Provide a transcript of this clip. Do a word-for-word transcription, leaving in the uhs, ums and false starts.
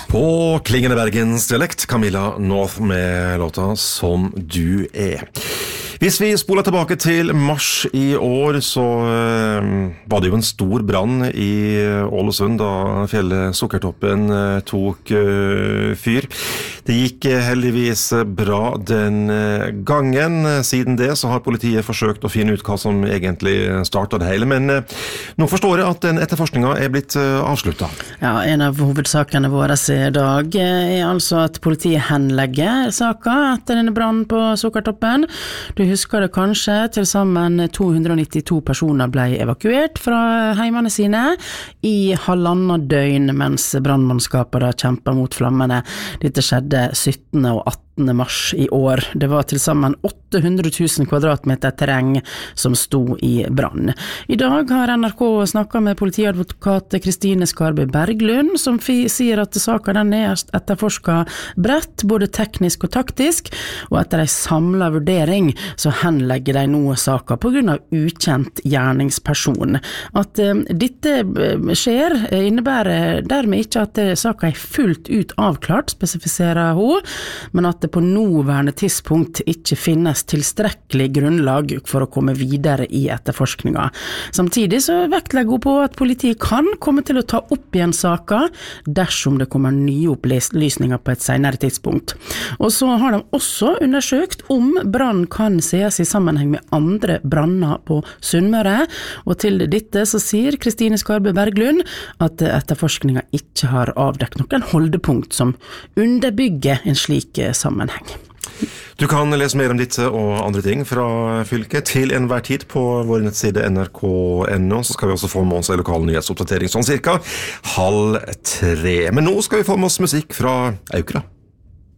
På klingende Bergens dialekt, Camilla North med låta Som du er. Hvis vi spoler tilbake til mars i år, så eh, var det jo en stor brann i Ålesund da fjellet Sukkertoppen eh, tok eh, fyr. Det gikk eh, heldigvis bra den eh, gangen. Siden det så har politiet forsøkt å finne ut hva som egentlig startet det hele, men eh, nå forstår jeg at den etterforskningen er blitt eh, avsluttet. Ja, en av hovedsakene våre i dag er altså at politiet henlegger saken etter denne brannen på Sukkertoppen. Du husker det kanskje, til sammen to hundre og nittito personer ble evakuert fra heimene sine i halvannet døgn mens brannmannskapet da kjempet mot flammene. Dette skjedde syttende og attende mars i år. Det var til sammen åtte hundre tusen kvadratmeter terreng som sto i brann. I dag har N R K snakket med politiadvokat Kristine Skarby Berglund, som sier at saken den er etterforsket bredt, både teknisk og taktisk, og etter en samlet vurdering så henlegger de nå saken på grunn av ukjent gjerningsperson. At uh, dette skjer innebærer dermed ikke at saken er fullt ut avklart, spesifiserer hun, men at det på nåværende tidspunkt ikke finnes tilstrekkelig grunnlag for å komme videre i etterforskningen. Samtidig så vektlegger hun på at politiet kan komme til å ta opp igjen saken dersom det kommer nye opplysninger på et senere tidspunkt. Og så har de også undersøkt om brann kan ses i sammenheng med andre branner på Sunnmøre, og til dette så sier Kristine Skarby Berglund at etterforskningen ikke har avdekket noen holdepunkt som underbygger en slik sammenheng. Du kan lese mer om dette og andre ting fra fylket til enhver tid på vår nettside N R K punktum N O, så skal vi også få med oss en lokal nyhetsoppdatering sånn cirka halv tre. Men nå skal vi få med oss musikk fra Aukra.